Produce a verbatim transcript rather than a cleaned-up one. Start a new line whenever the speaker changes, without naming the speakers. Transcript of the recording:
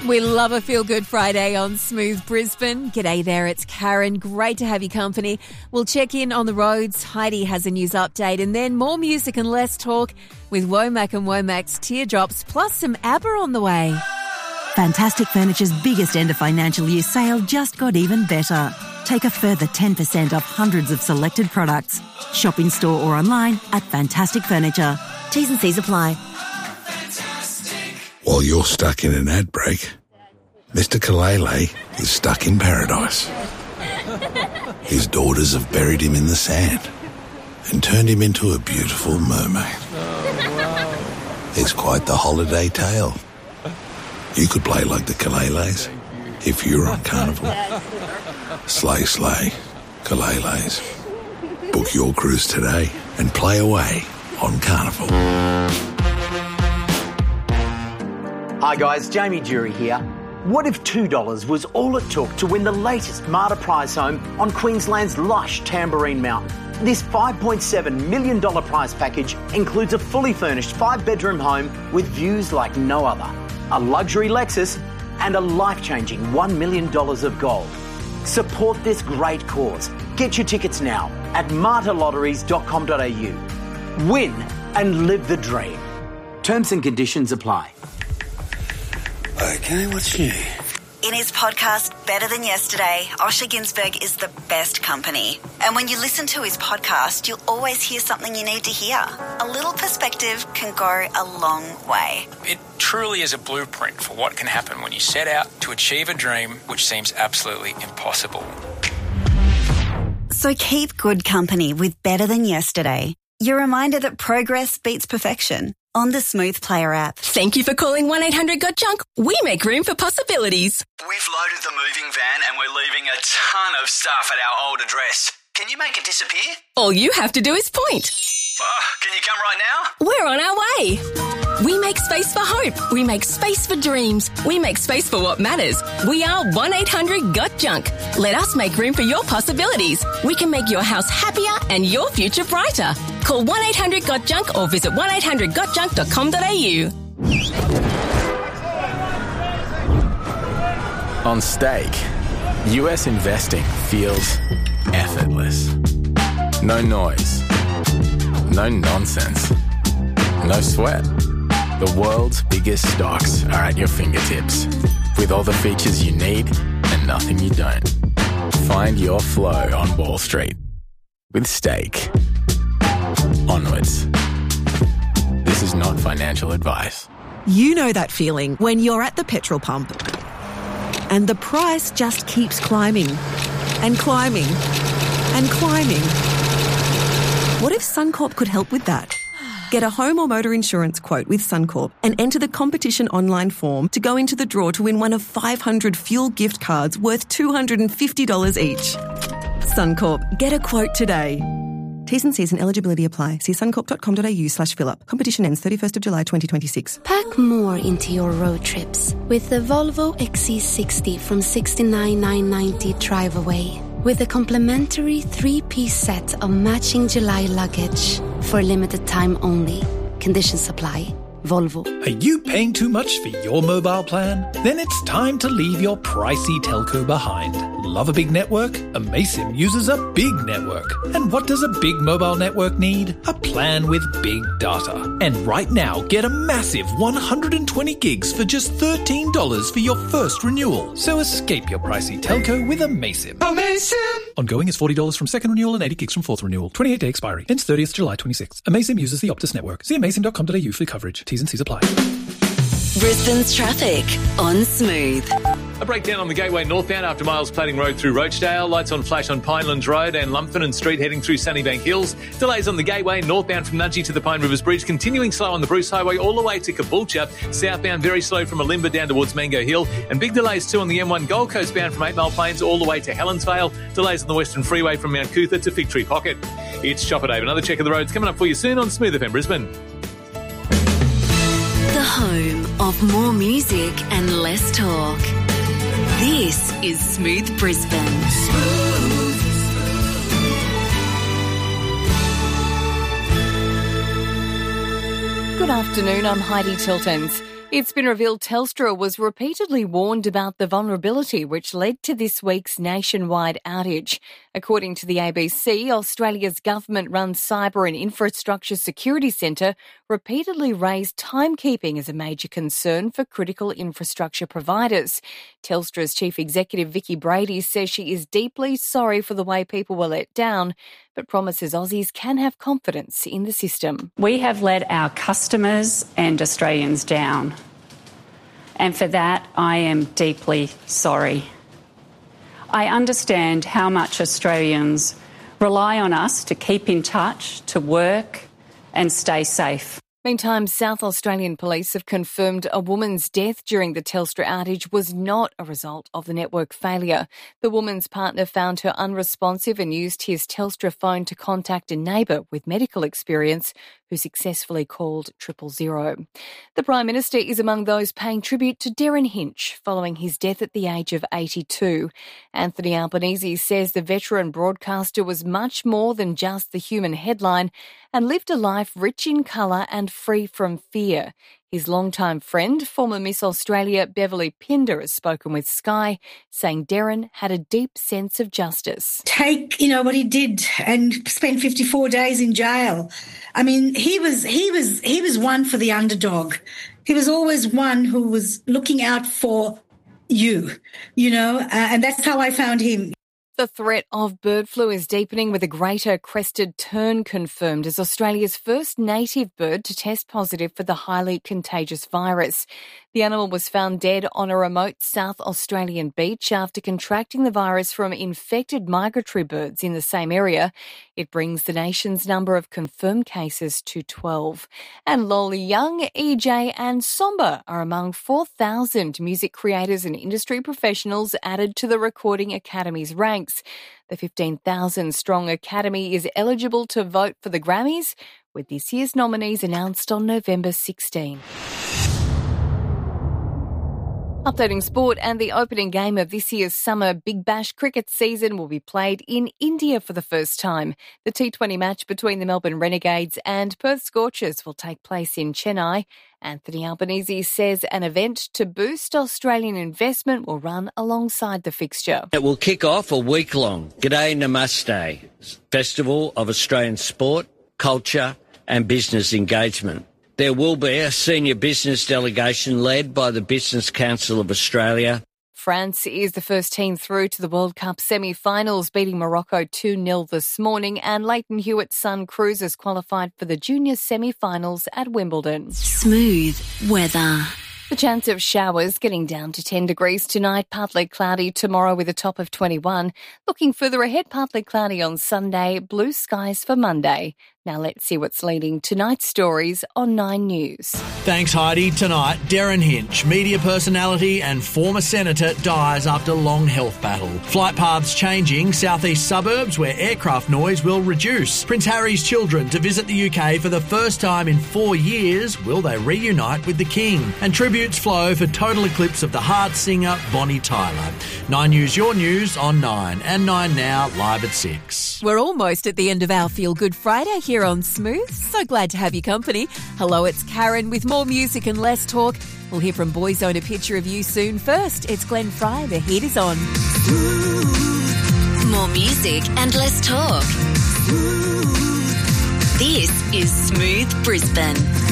We love a feel-good Friday on Smooth Brisbane. G'day there, it's Karen. Great to have you company. We'll check in on the roads. Heidi has a news update and then more music and less talk with Womack and Womack's Teardrops, plus some ABBA on the way.
Fantastic Furniture's biggest end of financial year sale just got even better. Take a further ten percent off hundreds of selected products. Shop in store or online at Fantastic Furniture. T's and C's apply.
While you're stuck in an ad break, Mister Kalele is stuck in paradise. His daughters have buried him in the sand and turned him into a beautiful mermaid. It's quite the holiday tale. You could play like the Kaleles if you were on Carnival. Slay, slay, Kaleles. Book your cruise today and play away on Carnival.
Hi guys, Jamie Jury here. What if two dollars was all it took to win the latest Marta prize home on Queensland's lush Tamborine Mountain? This five point seven million dollars prize package includes a fully furnished five-bedroom home with views like no other, a luxury Lexus and a life-changing one million dollars of gold. Support this great cause. Get your tickets now at marta lotteries dot com dot a u. Win and live the dream. Terms and conditions apply.
Okay, what's new?
In his podcast, Better Than Yesterday, Osher Ginsberg is the best company. And when you listen to his podcast, you'll always hear something you need to hear. A little perspective can go a long way.
It truly is a blueprint for what can happen when you set out to achieve a dream which seems absolutely impossible.
So keep good company with Better Than Yesterday. Your reminder that progress beats perfection. On the Smooth Player app.
Thank you for calling one eight hundred got junk. We make room for possibilities.
We've loaded the moving van and we're leaving a ton of stuff at our old address. Can you make it disappear?
All you have to do is point.
Oh, can you come right now?
We're on our way. We make space for hope. We make space for dreams. We make space for what matters. We are one eight hundred got junk. Let us make room for your possibilities. We can make your house happier and your future brighter. Call one eight hundred got junk or visit one eight hundred got junk dot com dot a u.
On Stake, U S investing feels effortless. No noise. No nonsense. No sweat. The world's biggest stocks are at your fingertips, with all the features you need and nothing you don't. Find your flow on Wall Street with Stake. Onwards. This is not financial advice.
You know that feeling when you're at the petrol pump and the price just keeps climbing and climbing and climbing. What if Suncorp could help with that? Get a home or motor insurance quote with Suncorp and enter the competition online form to go into the draw to win one of five hundred fuel gift cards worth two hundred fifty dollars each. Suncorp, get a quote today. T's and C's and eligibility apply. See suncorp dot com dot a u slash fill up. Competition ends thirty-first of July twenty twenty-six.
Pack more into your road trips with the Volvo X C sixty from sixty-nine thousand nine hundred ninety dollars drive away. With a complimentary three-piece set of matching July luggage for a limited time only. Conditions apply. Volvo.
Are you paying too much for your mobile plan? Then it's time to leave your pricey telco behind. Love a big network? Amaysim uses a big network. And what does a big mobile network need? A plan with big data. And right now, get a massive one hundred twenty gigs for just thirteen dollars for your first renewal. So escape your pricey telco with Amaysim. Amaysim! Ongoing is forty dollars from second renewal and eighty gigs from fourth renewal. twenty-eight day expiry. Ends thirtieth of July twenty-sixth. Amaysim uses the Optus network. See amaysim dot com dot a u for coverage. T's and C's apply.
Brisbane's traffic on Smooth.
A breakdown on the Gateway northbound after Miles Plating Road through Rochdale. Lights on flash on Pinelands Road and Lumpfinen Street heading through Sunnybank Hills. Delays on the Gateway northbound from Nudgee to the Pine Rivers Bridge. Continuing slow on the Bruce Highway all the way to Caboolture. Southbound very slow from Alimba down towards Mango Hill. And big delays too on the M one Gold Coast bound from Eight Mile Plains all the way to Helensvale. Delays on the Western Freeway from Mount Cootha to Fig Tree Pocket. It's Chopper Dave. Another check of the roads coming up for you soon on Smooth F M Brisbane.
The home of more music and less talk. This is Smooth Brisbane. Smooth.
Good afternoon, I'm Heidi Tiltons.
It's been revealed Telstra was repeatedly warned about the vulnerability which led to this week's nationwide outage. According to the A B C, Australia's government-run Cyber and Infrastructure Security Centre repeatedly raised timekeeping as a major concern for critical infrastructure providers. Telstra's Chief Executive Vicki Brady says she is deeply sorry for the way people were let down, but promises Aussies can have confidence in the system.
We have let our customers and Australians down, and for that I am deeply sorry. I understand how much Australians rely on us to keep in touch, to work and stay safe.
Meantime, South Australian police have confirmed a woman's death during the Telstra outage was not a result of the network failure. The woman's partner found her unresponsive and used his Telstra phone to contact a neighbour with medical experience who successfully called triple zero. The Prime Minister is among those paying tribute to Darren Hinch following his death at the age of eighty-two. Anthony Albanese says the veteran broadcaster was much more than just the human headline and lived a life rich in colour and free from fear. His longtime friend, former Miss Australia Beverly Pinder, has spoken with Sky, saying Darren had a deep sense of justice.
Take, you know, what he did and spent fifty-four days in jail. I mean, he was he was he was one for the underdog. He was always one who was looking out for you, you know, uh, and that's how I found him.
The threat of bird flu is deepening, with a greater crested tern confirmed as Australia's first native bird to test positive for the highly contagious virus. The animal was found dead on a remote South Australian beach after contracting the virus from infected migratory birds in the same area. It brings the nation's number of confirmed cases to twelve. And Lolly Young, E J and Somba are among four thousand music creators and industry professionals added to the Recording Academy's ranks. The fifteen thousand strong Academy is eligible to vote for the Grammys, with this year's nominees announced on November sixteenth. Updating sport, and the opening game of this year's summer Big Bash cricket season will be played in India for the first time. The T twenty match between the Melbourne Renegades and Perth Scorchers will take place in Chennai. Anthony Albanese says an event to boost Australian investment will run alongside the fixture.
It will kick off a week-long G'day Namaste festival of Australian sport, culture and business engagement. There will be a senior business delegation led by the Business Council of Australia.
France is the first team through to the World Cup semi-finals, beating Morocco two nil this morning, and Leighton Hewitt's son Cruz has qualified for the junior semi-finals at Wimbledon.
Smooth weather.
The chance of showers getting down to ten degrees tonight, partly cloudy tomorrow with a top of twenty-one. Looking further ahead, partly cloudy on Sunday, blue skies for Monday. Now let's see what's leading tonight's stories on Nine News.
Thanks, Heidi. Tonight, Darren Hinch, media personality and former senator, dies after long health battle. Flight paths changing, southeast suburbs where aircraft noise will reduce. Prince Harry's children to visit the U K for the first time in four years. Will they reunite with the King? And tributes flow for total eclipse of the Heart singer Bonnie Tyler. Nine News, your news on Nine, and Nine Now, live at six.
We're almost at the end of our Feel Good Friday here on Smooth. So glad to have your company. Hello, it's Karen with more music and less talk. We'll hear from Boyzone, a picture of you soon. First, it's Glenn Fry. The heat is on.
More music and less talk. This is Smooth Brisbane.